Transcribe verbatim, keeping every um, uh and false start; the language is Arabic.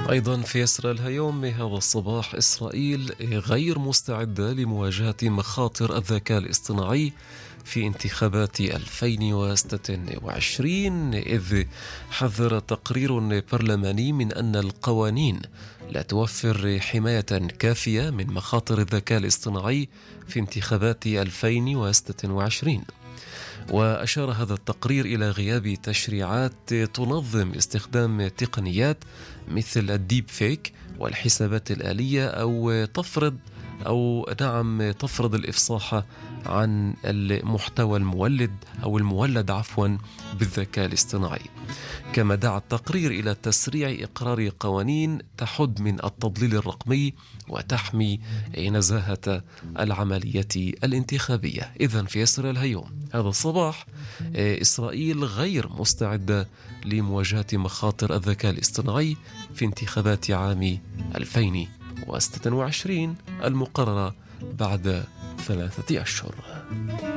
أيضا في يسرى الهيوم هذا الصباح: إسرائيل غير مستعدة لمواجهة مخاطر الذكاء الاصطناعي في انتخابات ألفين وستة وعشرين، إذ حذر تقرير برلماني من أن القوانين لا توفر حماية كافية من مخاطر الذكاء الاصطناعي في انتخابات ألفين وستة وعشرين. وأشار هذا التقرير إلى غياب تشريعات تنظم استخدام تقنيات مثل الديب فيك والحسابات الآلية أو تفرض أو نعم تفرض الإفصاح عن المحتوى المولد أو المولد عفوا بالذكاء الاصطناعي. كما دعا التقرير إلى تسريع إقرار قوانين تحد من التضليل الرقمي وتحمي نزاهة العملية الانتخابية. إذن في يسرى الهيوم هذا الصباح: إسرائيل غير مستعدة لمواجهة مخاطر الذكاء الاصطناعي في انتخابات عام ألفين وستة وعشرين المقررة بعد ثلاثة أشهر.